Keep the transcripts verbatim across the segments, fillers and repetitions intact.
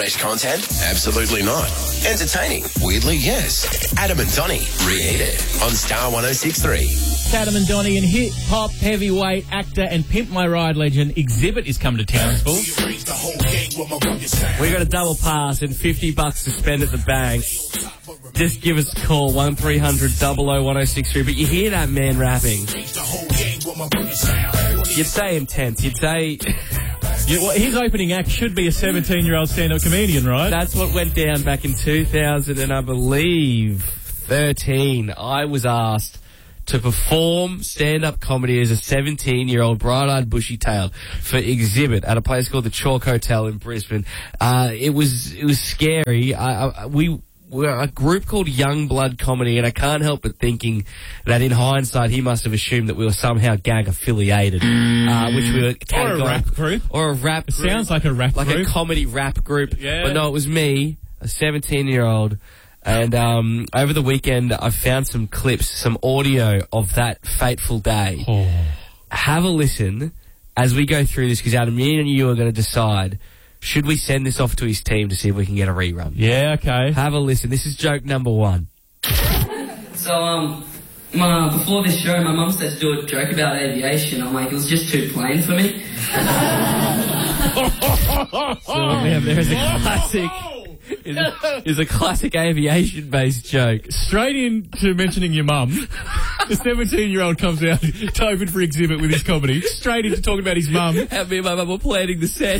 Fresh content? Absolutely not. Entertaining? Weirdly, yes. Adam and Donnie, Reheated on Star one oh six point three. Adam and Donnie and hip-hop heavyweight actor and Pimp My Ride legend Exhibit is come to Townsville. We got a double pass and fifty bucks to spend at the bank. Just give us a call, one three hundred double oh one oh six three. But you hear that man rapping, you'd say intense. You'd say... Yeah, well, his opening act should be a seventeen-year-old stand-up comedian, right? That's what went down back in two thousand and I believe thirteen. I was asked to perform stand-up comedy as a seventeen-year-old bright-eyed bushy-tailed for Exhibit at a place called the Chalk Hotel in Brisbane. Uh, it was it was scary. I, I, we were a group called Young Blood Comedy, and I can't help but thinking that in hindsight he must have assumed that we were somehow gang-affiliated, uh, which we were... Or a rap group. Or a rap it group. Sounds like a rap like group. Like a comedy rap group. Yeah. But no, it was me, a seventeen-year-old. And um, over the weekend, I found some clips, some audio of that fateful day. Oh. Have a listen as we go through this, because Adam, me and you are going to decide, should we send this off to his team to see if we can get a rerun? Yeah, okay. Have a listen. This is joke number one. So, um, my, before this show, my mum said to do a joke about aviation. I'm like, it was just too plain for me. So, man, there's a classic... Is a, is a classic aviation-based joke. Straight into mentioning your mum, the seventeen-year-old comes out to open for Exhibit with his comedy. Straight into talking about his mum. And me and my mum were planning the set.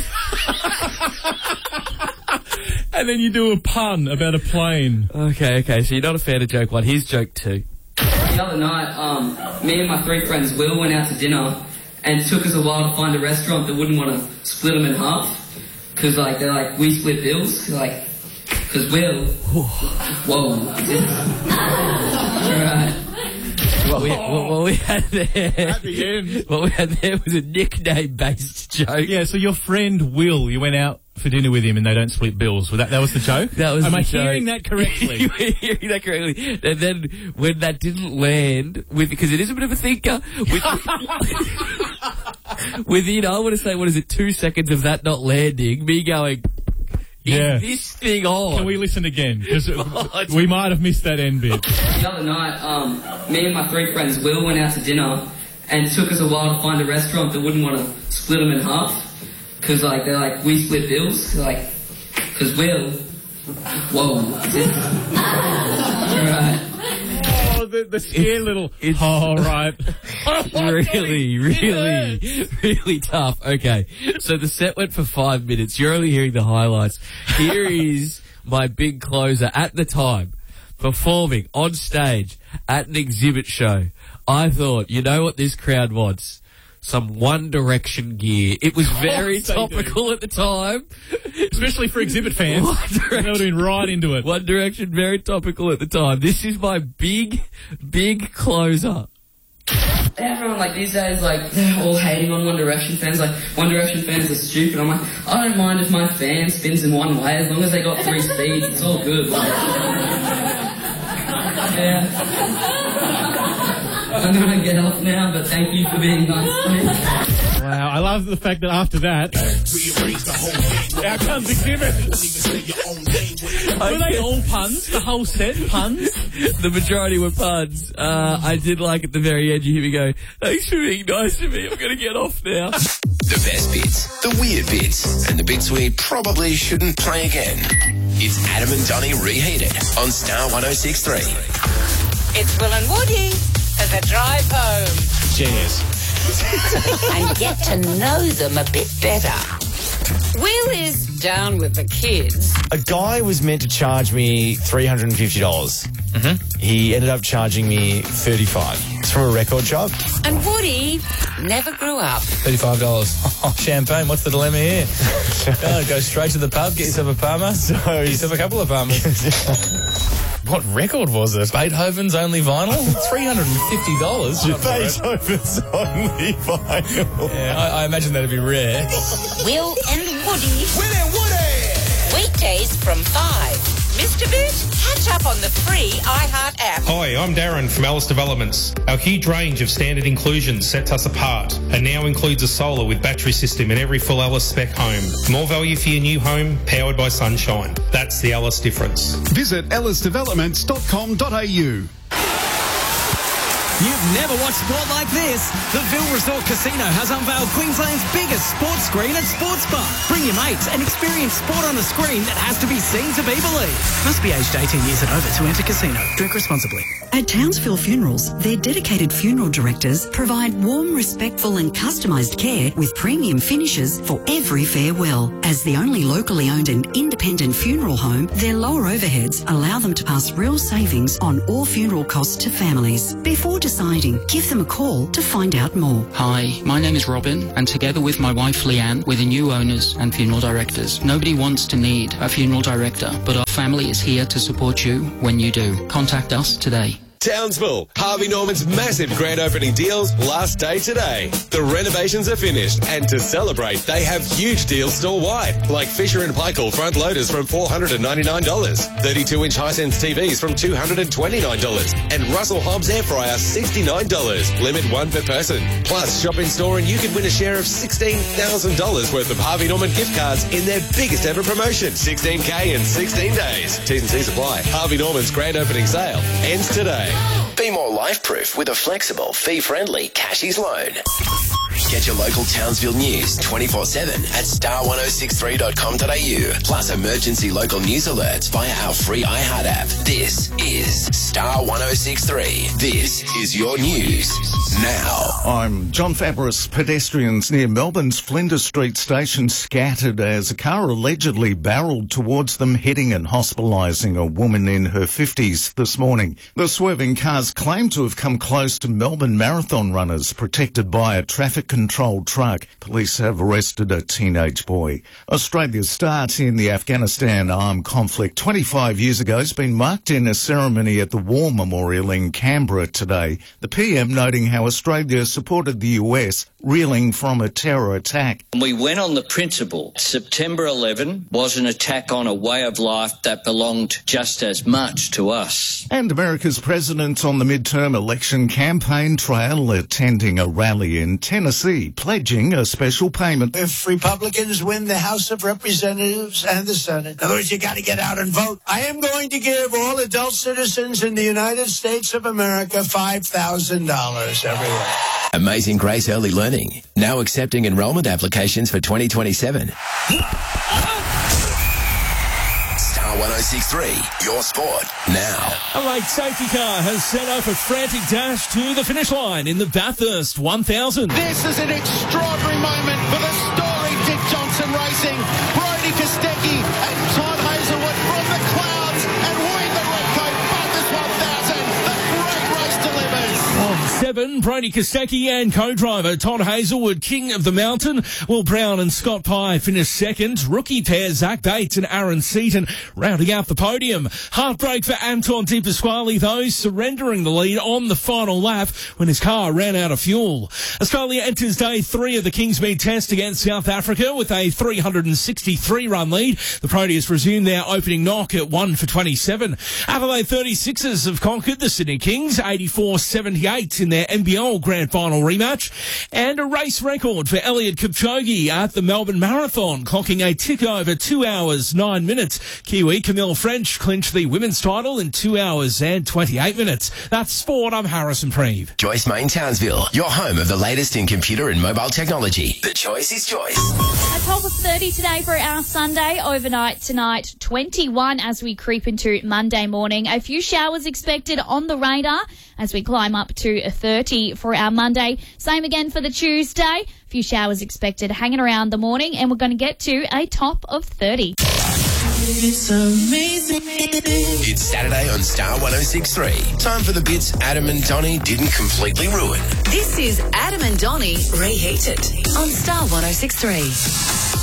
And then you do a pun about a plane. Okay, okay, so you're not a fan of joke one. Here's joke two. The other night, um, me and my three friends, Will, went out to dinner, and it took us a while to find a restaurant that wouldn't want to split them in half. Because, like, they're like, we split bills. Like... Because Will... Whoa. Right. What we, what, what we had there... At the end. What we had there was a nickname-based joke. Yeah, so your friend Will, you went out for dinner with him and they don't split bills. Well, that, that was the joke? That was Am the I joke. hearing that correctly? You were hearing that correctly. And then when that didn't land, with because it is a bit of a thinker, with, within, I want to say, what is it, two seconds of that not landing, me going... Yeah. Is this thing on? Can we listen again? Because we might have missed that end bit. The other night, um, me and my three friends, Will, went out to dinner, and it took us a while to find a restaurant that wouldn't want to split them in half. Because, like, they're like, we split bills. Cause, like, because Will... Whoa. Right. Oh, the, the scare little... It's oh, right. really, really, really tough. Okay, so the set went for five minutes. You're only hearing the highlights. Here is my big closer at the time, performing on stage at an Exhibit show. I thought, you know what this crowd wants? Some One Direction gear. It was very topical at the time. Especially for Exhibit fans. One Direction. They would have been right into it. One Direction, very topical at the time. This is my big, big closer. Everyone, like, these days, like, they're all hating on One Direction fans. Like, One Direction fans are stupid. I'm like, I don't mind if my fan spins in one way, as long as they got three speeds, it's all good. Like, yeah. I'm gonna get off now, but thank you for being nice to me. Wow, I love the fact that after that, out comes Exhibit. Were they all puns? The whole set puns? The majority were puns. Uh, I did like at the very end, you hear me go, thanks for being nice to me, I'm going to get off now. The best bits, the weird bits, and the bits we probably shouldn't play again. It's Adam and Donnie Reheated on Star one oh six point three. It's Will and Woody for the drive home. Cheers. And get to know them a bit better. Will is down with the kids. A guy was meant to charge me three hundred fifty dollars. Mm-hmm. He ended up charging me thirty-five dollars. It's from a record shop. And Woody never grew up. thirty-five dollars. Oh, champagne, what's the dilemma here? Oh, go straight to the pub, get yourself a Palmer. So get yourself a couple of Palmers. What record was it? Beethoven's Only Vinyl? three hundred fifty dollars? Beethoven's Only Vinyl. Yeah, I, I imagine that'd be rare. Will and Woody. Will and Woody! Weekdays from five. Missed a bit? Catch up on the free iHeart app. Hi, I'm Darren from Alice Developments. Our huge range of standard inclusions sets us apart and now includes a solar with battery system in every full Alice spec home. More value for your new home, powered by sunshine. That's the Alice difference. Visit ellis developments dot com dot a u. You've never watched sport like this. The Ville Resort Casino has unveiled Queensland's biggest sports screen at Sports Bar. Bring your mates and experience sport on a screen that has to be seen to be believed. Must be aged eighteen years and over to enter casino. Drink responsibly. At Townsville Funerals, their dedicated funeral directors provide warm, respectful and customised care with premium finishes for every farewell. As the only locally owned and independent funeral home, their lower overheads allow them to pass real savings on all funeral costs to families. Before deciding, give them a call to find out more. Hi, my name is Robin, and together with my wife Leanne, we're the new owners and funeral directors. Nobody wants to need a funeral director, but our family is here to support you when you do. Contact us today. Townsville, Harvey Norman's massive grand opening deals last day today. The renovations are finished, and to celebrate, they have huge deals store-wide, like Fisher and Paykel front loaders from four hundred ninety-nine dollars, thirty-two inch Hisense T Vs from two hundred twenty-nine dollars, and Russell Hobbs air fryer sixty-nine dollars, limit one per person. Plus, shop in store and you can win a share of sixteen thousand dollars worth of Harvey Norman gift cards in their biggest ever promotion, sixteen K in sixteen days. T's and C's apply. Harvey Norman's grand opening sale ends today. Be more life-proof with a flexible, fee-friendly Cashies loan. Get your local Townsville news twenty-four seven at star one oh six three dot com dot a u. Plus emergency local news alerts via our free iHeart app. This is Star one oh six three. This is your news now. I'm John Fabris. Pedestrians near Melbourne's Flinders Street station scattered as a car allegedly barreled towards them, hitting and hospitalising a woman in her fifties this morning. The swerving cars claim to have come close to Melbourne marathon runners protected by a traffic control truck. Police have arrested a teenage boy. Australia's start in the Afghanistan armed conflict twenty-five years ago has been marked in a ceremony at the War Memorial in Canberra today. The P M noting how Australia supported the U S reeling from a terror attack. We went on the principle September eleventh was an attack on a way of life that belonged just as much to us. And America's president on the midterm election campaign trail attending a rally in Tennessee, pledging a special payment. If Republicans win the House of Representatives and the Senate, in other words, you got to get out and vote. I am going to give all adult citizens in the United States of America five thousand dollars every year. Amazing Grace Early Learning, now accepting enrolment applications for twenty twenty-seven. Star one oh six three, your sport now. A late safety car has set off a frantic dash to the finish line in the Bathurst one thousand. This is an extraordinary moment for the story Dick Johnson Racing. Brodie Kostecki and Todd Hazelwood from the clouds and win the Redcoat Bathurst one thousand. The great race delivers. On seven, Brodie Kostecki and co-driver Todd Hazelwood, king of the mountain. Will Brown and Scott Pye finished second. Rookie pair Zach Bates and Aaron Seaton rounding out the podium. Heartbreak for Anton De Pasquale, though, surrendering the lead on the final lap when his car ran out of fuel. Australia enters day three of the Kingsmead Test against South Africa with a three hundred sixty-three run lead. The Proteas resume their opening knock at one for twenty-seven. Adelaide thirty-sixers have conquered the Sydney Kings eighty-four seventy-eight in their N B L Grand Final rematch. And a race record for Eliud Kipchoge at the Melbourne Marathon, clocking a tick over two hours, nine minutes. Kiwi Camille French clinched the women's title in two hours and twenty-eight minutes. That's sport. I'm Harrison Preeve. Joyce Main Townsville, your home of the latest in computer and mobile technology. The choice is Joyce. A top of thirty today for our Sunday. Overnight tonight, twenty-one as we creep into Monday morning. A few showers expected on the radar as we climb up to thirty for our Monday. Same again for the Tuesday. A few showers expected hanging around the morning, and we're going to get to a top of thirty. It's amazing. It's Saturday on Star one oh six three. Time for the bits Adam and Donnie didn't completely ruin. This is Adam and Donnie Reheated on Star one oh six three.